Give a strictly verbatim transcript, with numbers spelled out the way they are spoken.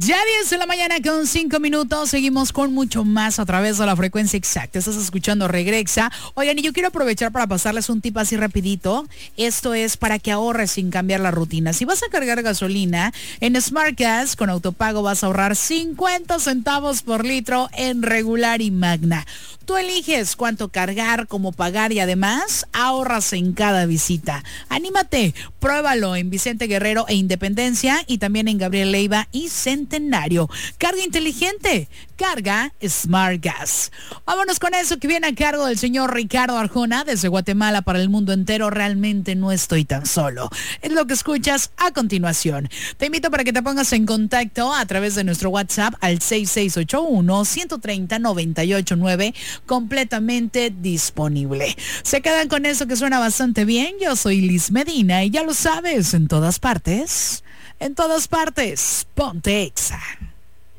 Ya diez de la mañana con cinco minutos, seguimos con mucho más a través de la frecuencia exacta. Estás escuchando Regrexa. Oigan, y yo quiero aprovechar para pasarles un tip así rapidito. Esto es para que ahorres sin cambiar la rutina. Si vas a cargar gasolina en Smart Gas con autopago vas a ahorrar cincuenta centavos por litro en regular y magna. Tú eliges cuánto cargar, cómo pagar y además ahorras en cada visita. Anímate, pruébalo en Vicente Guerrero e Independencia y también en Gabriel Leiva y Centenario. Carga inteligente, carga Smart Gas. Vámonos con eso que viene a cargo del señor Ricardo Arjona desde Guatemala para el mundo entero. Realmente no estoy tan solo. Es lo que escuchas a continuación. Te invito para que te pongas en contacto a través de nuestro WhatsApp al seis seis ocho uno, uno tres cero, nueve ocho nueve, completamente disponible. Se quedan con eso que suena bastante bien. Yo soy Liz Medina y ya lo sabes, en todas partes, en todas partes, ponte Exa.